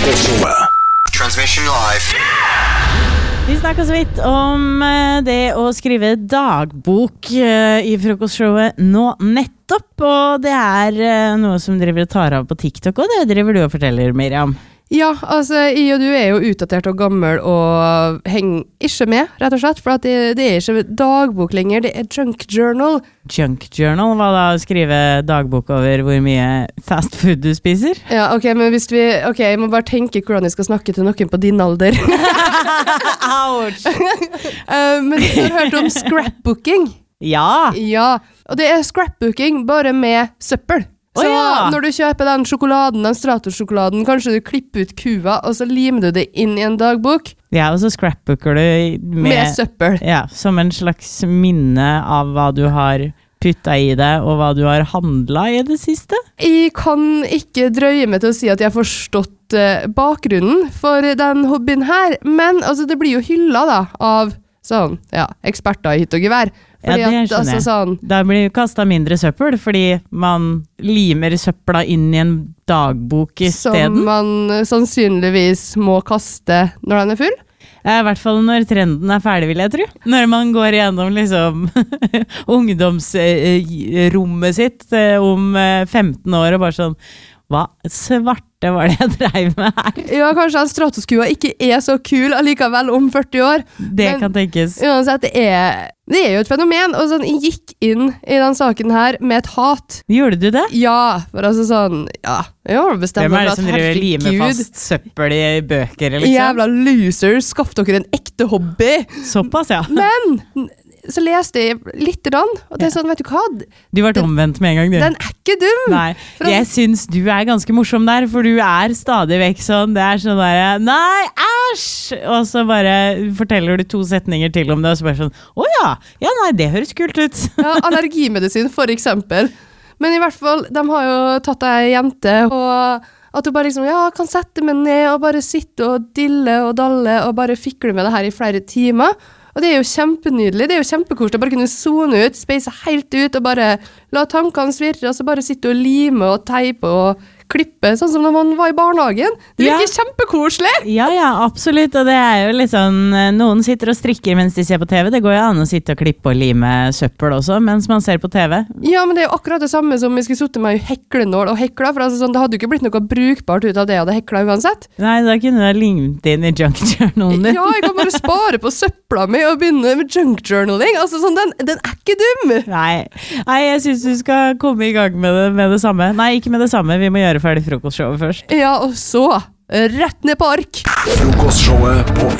Transmission live. Vi snakket så vidt om det å skrive dagbok I frokostshowet nå nettopp, og det noe som driver og tar av på TikTok, og det driver du og forteller, Miriam. Ja, altså, jeg og du jo utdatert og gammel og henger ikke med, rett og slett, for at det ikke dagbok lenger, det junk journal. Junk journal, hva da? Skrive dagbok over hvor mye fast food du spiser? Ja, ok, men hvis jeg må bare tenke hvordan jeg skal snakke til noen på din alder. Ouch! Men du har hørt om scrapbooking? Ja! Ja, og det scrapbooking bare med søppel. Så når du kjøper den sjokoladen, den Stratos-sjokoladen, kanskje du klipper ut kua, og så limer du det inn I en dagbok. Ja, og så scrapbooker du med søppel. Ja, som en slags minne av hva du har puttet I det, og hva du har handlet I det siste. Jeg kan ikke drøye meg til å si at jeg har forstått bakgrunnen for den hobbyen her, men altså, det blir jo hyllet da, av sånn, ja, eksperter I hytt og gevær. Fordi ja, det skjønner jeg. Sånn, da blir det kastet mindre søppel, fordi man limer søppla inn I en dagbok I stedet. Som man sannsynligvis må kaste når den full? I hvert fall når trenden ferdig, vil jeg tro. Når man går gjennom liksom ungdomsrommet sitt om 15 år og bare sånn, hva svarte var det jeg drev med her? Ja, kanskje en Stratos-kua ikke så kul allikevel om 40 år. Det kan tenkes. Uansett, det jo et fenomen, og sånn, jeg gikk inn I den saken her med et hat. Gjorde du det? Ja, for altså sånn, ja, jeg har bestemt meg for at herregud. Hvem det som driver limer fast søppel I bøker, liksom? Jævla losers, skaff dere en ekte hobby. Såpass, ja. Men så leste jeg litt rann, og det sånn, vet du hva? Du var omvendt med en gang, du. Den ikke dum! Nei, jeg synes du ganske morsom der, for du stadig vekk sånn, det sånn der, nei, æsj! Og så bare forteller du 2 setninger til om det, og så bare sånn, ja, nei, det høres kult ut. Ja, allergimedisin for eksempel. Men I hvert fall, de har jo tatt ei jente, og at du bare liksom, ja, kan sette meg ned og bare sitte og dille og dalle og bare fikle med det her I flere timer. Og det jo kjempenydelig, det jo kjempekoselig å bare kunne zone ut, speise helt ut og bare la tankene svirre, og så bare sitte og lime og teipe og klippe, sånn som når man var I barnehagen. Det virker kjempekoselig! Ja, absolutt, og det jo litt sånn, noen sitter og strikker mens de ser på TV, det går jo an å sitte og klippe og lime søppel også, mens man ser på TV. Ja, men det jo akkurat det samme som vi skulle sitte med heklenål og hekla, for altså, sånn, det hadde jo ikke blitt noe brukbart ut av det jeg hadde hekla uansett. Nei, da kunne du limt inn I junk journalen din. Ja, jeg kan bare spare på søppla mi og begynne med junk journaling, altså sånn, den ikke dum! Nei, jeg synes du skal komme I gang med det samme. Nei, ikke med det samme, vi må gjøre ferdig frokostshowet først. Ja, og så rett ned på ark. Frokostshowet på